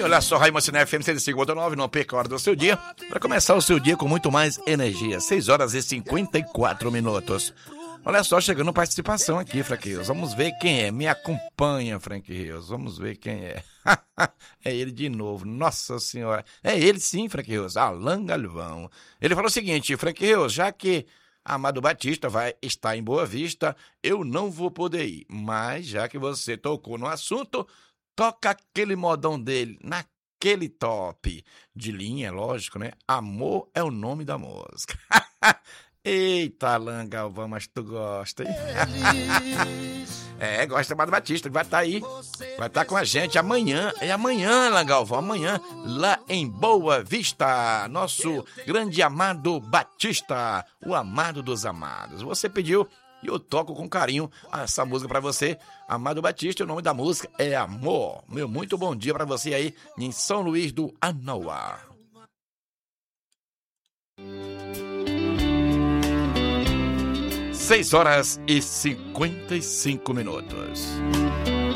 dia. Olha só, Raimundo Cine FM 105.9, não perca a hora do seu dia, para começar o seu dia com muito mais energia. 6h54. Olha só, chegando participação aqui, Frank Rios. Vamos ver quem é. Me acompanha, Frank Rios. Vamos ver quem é. É ele de novo. Nossa Senhora. É ele sim, Frank Rios. Alan Galvão. Ele falou o seguinte, Frank Rios, já que Amado Batista vai estar em Boa Vista, eu não vou poder ir. Mas já que você tocou no assunto, toca aquele modão dele, naquele top de linha, lógico, né? Amor é o nome da música. Eita, Alan Galvão, mas tu gosta, hein? Gosta do Amado Batista, que vai estar aí, vai estar com a gente amanhã. É amanhã, Alan Galvão, amanhã, lá em Boa Vista, nosso grande Amado Batista, o amado dos amados. Você pediu e eu toco com carinho essa música pra você. Amado Batista, o nome da música é Amor. Meu muito bom dia pra você aí em São Luís do Anauá. 6h55.